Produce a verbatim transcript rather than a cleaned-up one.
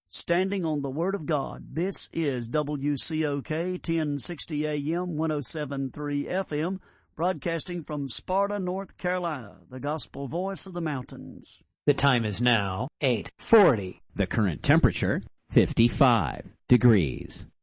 standing on the Word of God. This is W C O K ten sixty A M, one oh seven point three F M, broadcasting from Sparta, North Carolina, the gospel voice of the mountains. The time is now eight forty. The current temperature, fifty-five degrees.